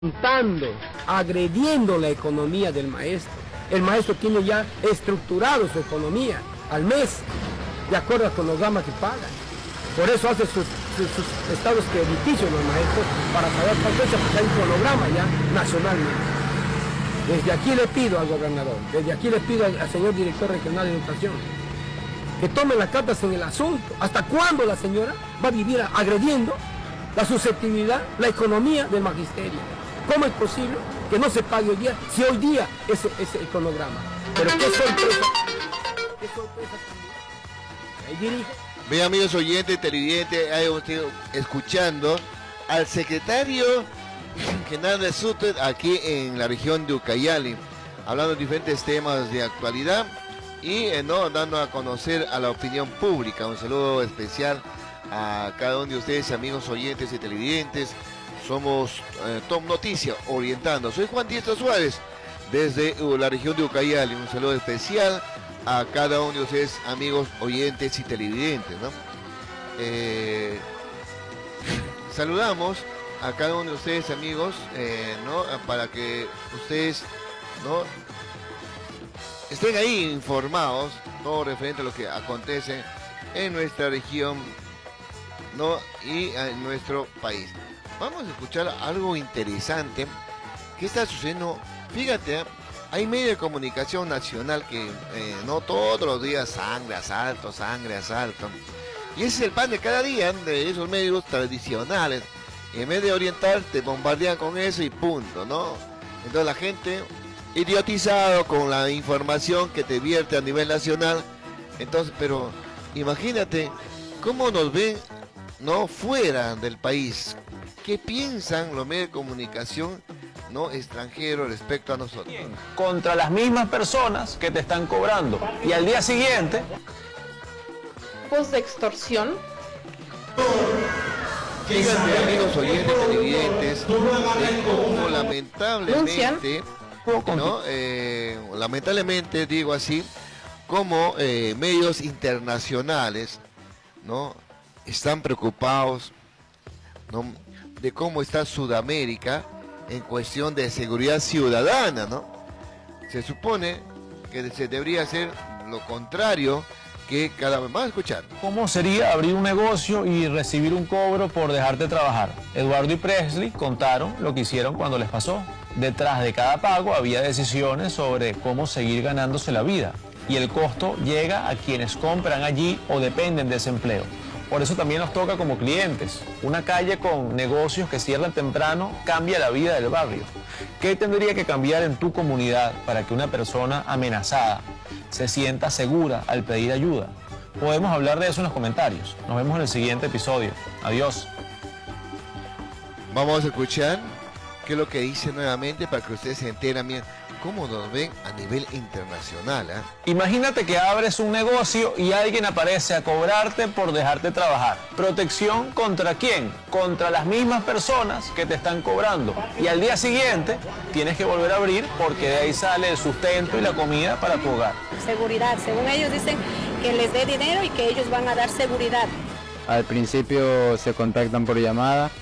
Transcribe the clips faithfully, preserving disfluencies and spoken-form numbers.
Montando, agrediendo la economía del maestro. El maestro tiene ya estructurado su economía al mes, de acuerdo a cronogramas que pagan. Por eso hace sus, sus, sus estados crediticios los maestros, para saber cuál fecha, porque hay un cronograma ya nacionalmente. Desde aquí le pido al gobernador, desde aquí le pido al, al señor director regional de educación, que tome las cartas en el asunto. ¿Hasta cuándo la señora va a vivir agrediendo la susceptibilidad, la economía del magisterio? ¿Cómo es posible que no se pague hoy día, si hoy día ese es el cronograma? Pero qué sorpresa, qué sorpresa también. Ahí dirige. Bien, amigos oyentes, televidentes, ahí usted escuchando al secretario general de SUTEP aquí en la región de Ucayali, hablando de diferentes temas de actualidad y eh, no dando a conocer a la opinión pública. Un saludo especial a cada uno de ustedes, amigos oyentes y televidentes. Somos eh, Top Noticia orientando. Soy Juan Diestro Suárez desde uh, la región de Ucayali. Un saludo especial a cada uno de ustedes, amigos oyentes y televidentes, ¿no? Eh, saludamos a cada uno de ustedes, amigos, eh, ¿no? Para que ustedes, ¿no?, estén ahí informados, todo referente a lo que acontece en nuestra región, ¿no?, y en nuestro país. Vamos a escuchar algo interesante que está sucediendo. Fíjate, hay medio de comunicación nacional que eh, no todos los días sangre, asalto, sangre, asalto. Y ese es el pan de cada día de esos medios tradicionales. Y en vez de orientar, te bombardean con eso y punto, ¿no? Entonces la gente, idiotizado con la información que te vierte a nivel nacional. Entonces, pero imagínate cómo nos ven, ¿no?, fuera del país. ¿Qué piensan los medios de comunicación, no extranjeros, respecto a nosotros? Contra las mismas personas que te están cobrando. Y al día siguiente... tipos de extorsión. Fíjate, amigos oyentes, televidentes, de cómo lamentablemente, ¿no? eh, lamentablemente digo así, como eh, medios internacionales, ¿no?, están preocupados, ¿no?, de cómo está Sudamérica en cuestión de seguridad ciudadana, ¿no? Se supone que se debería hacer lo contrario, que cada vez más escuchar. ¿Cómo sería abrir un negocio y recibir un cobro por dejarte trabajar? Eduardo y Presley contaron lo que hicieron cuando les pasó. Detrás de cada pago había decisiones sobre cómo seguir ganándose la vida. Y el costo llega a quienes compran allí o dependen de ese empleo. Por eso también nos toca como clientes. Una calle con negocios que cierran temprano cambia la vida del barrio. ¿Qué tendría que cambiar en tu comunidad para que una persona amenazada se sienta segura al pedir ayuda? Podemos hablar de eso en los comentarios. Nos vemos en el siguiente episodio. Adiós. Vamos a escuchar qué es lo que dice nuevamente para que ustedes se enteren bien cómo nos ven a nivel internacional, ¿eh? Imagínate que abres un negocio y alguien aparece a cobrarte por dejarte trabajar. ¿Protección contra quién? Contra las mismas personas que te están cobrando. Y al día siguiente tienes que volver a abrir porque de ahí sale el sustento y la comida para tu hogar. Seguridad, según ellos dicen que les dé dinero y que ellos van a dar seguridad. Al principio se contactan por llamada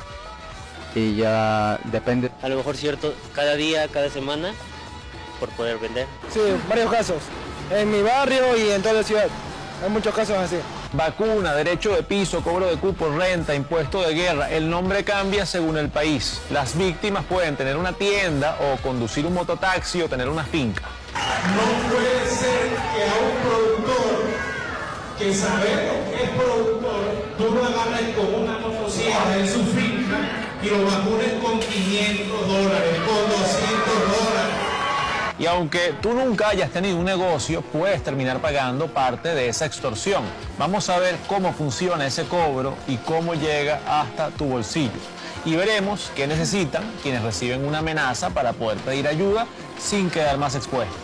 y ya depende. A lo mejor cierto, cada día, cada semana, por poder vender. Sí, varios casos. En mi barrio y en toda la ciudad. Hay muchos casos así. Vacuna, derecho de piso, cobro de cupo, renta, impuesto de guerra. El nombre cambia según el país. Las víctimas pueden tener una tienda o conducir un mototaxi o tener una finca. No puede ser que a un productor que sabemos que es productor, tú lo agarres con una motosierra en su finca y lo vacunes con quinientos dólares, con doscientos dólares. Y aunque tú nunca hayas tenido un negocio, puedes terminar pagando parte de esa extorsión. Vamos a ver cómo funciona ese cobro y cómo llega hasta tu bolsillo. Y veremos qué necesitan quienes reciben una amenaza para poder pedir ayuda sin quedar más expuestos.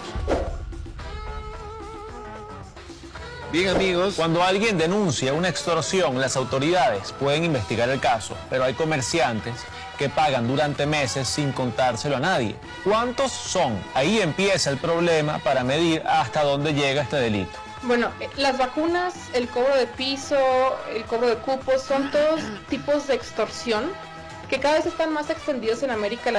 Bien, amigos. Cuando alguien denuncia una extorsión, las autoridades pueden investigar el caso, pero hay comerciantes que pagan durante meses sin contárselo a nadie. ¿Cuántos son? Ahí empieza el problema para medir hasta dónde llega este delito. Bueno, las vacunas, el cobro de piso, el cobro de cupos, son todos tipos de extorsión que cada vez están más extendidos en América Latina.